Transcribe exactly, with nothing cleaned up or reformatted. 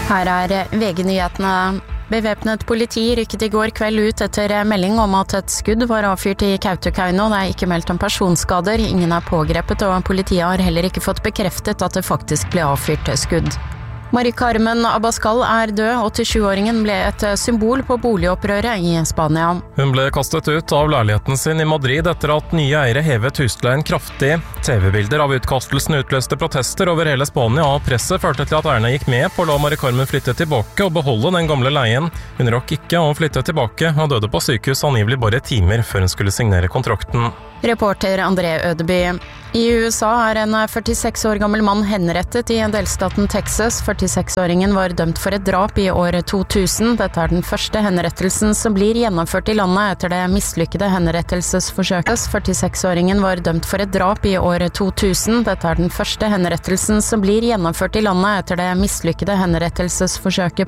Her er V G-nyhetene. Bevæpnet politi rykket i går kveld ut etter melding om at et skudd var avfyrt i Kautokeino. Det er ikke meldt om personskader, ingen er pågrepet, og politiet har heller ikke fått bekreftet at det faktisk ble avfyrt skudd. Mari Carmen Abascal er død. åttisjuåringen ble et symbol på boligopprøret i Spania. Hun ble kastet ut av leiligheten sin i Madrid etter at nye eiere hevet husleien kraftig. T V-bilder av utkastelsen utløste protester over hele Spania, og presset førte til at eierne gikk med på å la Mari Carmen flytte tilbake og beholde den gamle leien. Hun rakk ikke å flytte tilbake og døde på sykehus angivelig bare timer før hun skulle signere kontrakten. Reporter André Ødeby. I U S A er en førtiseks år gammel mann henrettet i delstaten Texas. førtiseksåringen var dømt for et drap i år to tusen. Dette er den første henrettelsen som blir gjennomført i landet etter det mislykkede henrettelsesforsøket. førtiseksåringen var dømt for et drap i år to tusen. Dette er den første henrettelsen som blir gjennomført i landet etter det mislykkede henrettelsesforsøket